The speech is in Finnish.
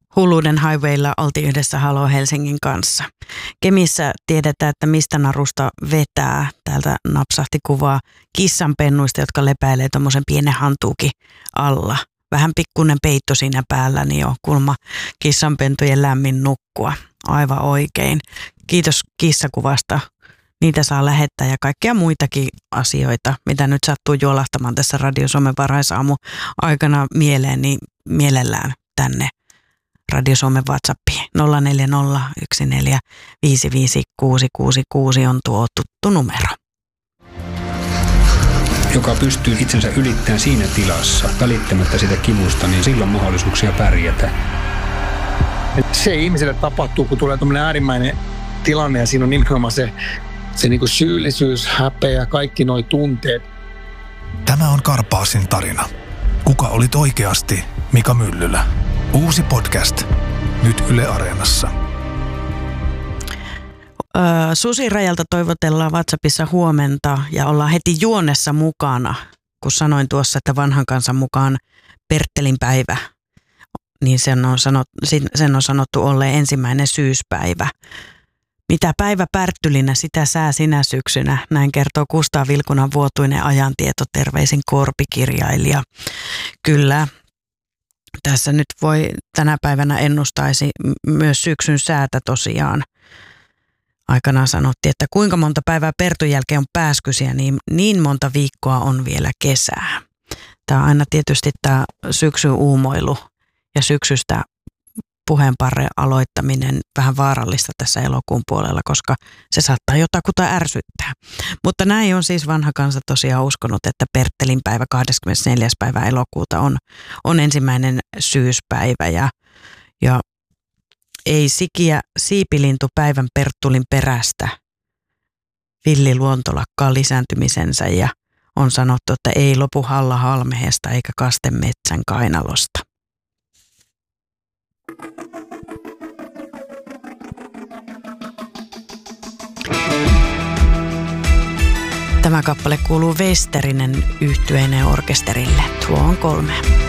Hulluuden highwaylla oltiin yhdessä Halo Helsingin kanssa. Kemissä tiedetään, että mistä narusta vetää. Täältä napsahti kuvaa kissanpennuista, jotka lepäilee tommosen pienen hantuukin alla. Vähän pikkuinen peitto siinä päällä, niin jo kulma kissanpentujen lämmin nukkua. Aivan oikein. Kiitos kissakuvasta. Niitä saa lähettää ja kaikkia muitakin asioita, mitä nyt sattuu juolahtamaan tässä Radio Suomen varhaisaamu aikana mieleen, niin mielellään tänne Radio Suomen WhatsAppiin. 0401455666 on tuo tuttu numero. Joka pystyy itsensä ylittämään siinä tilassa, välittämättä sitä kivusta, niin silloin mahdollisuuksia pärjätä. Se ihmiselle tapahtuu, kun tulee tämmöinen äärimmäinen tilanne ja siinä on nimenomaan se niin kuin syyllisyys, häpeä, kaikki nuo tunteet. Tämä on Karpaasin tarina. Kuka olit oikeasti Mika Myllylä? Uusi podcast. Nyt Yle Areenassa. Susi Rajalta toivotellaan WhatsAppissa huomenta ja ollaan heti juonessa mukana. Kun sanoin tuossa, että vanhan kansan mukaan Perttelin päivä, niin sen on sanottu olleen ensimmäinen syyspäivä. Mitä päivä pärttylinä, sitä sää sinä syksynä. Näin kertoo Kustaa Vilkunan vuotuinen ajantieto, terveisin korpikirjailija. Kyllä, tässä nyt voi tänä päivänä ennustaisi myös syksyn säätä tosiaan. Aikanaan sanottiin, että kuinka monta päivää Pertun jälkeen on pääskysiä, niin monta viikkoa on vielä kesää. Tämä on aina tietysti tämä syksyn uumoilu ja syksystä puheenparren aloittaminen vähän vaarallista tässä elokuun puolella, koska se saattaa jotakuta ärsyttää. Mutta näin on siis vanha kansa tosiaan uskonut, että Perttelin päivä 24. päivä elokuuta on ensimmäinen syyspäivä ja ei sikiä siipilintu päivän Perttulin perästä villi luonto lisääntymisensä ja on sanottu, että ei lopu halla halmehesta eikä kaste metsän kainalosta. Tämä kappale kuuluu Westerinen yhtyeineen orkesterille. Tuo on 3.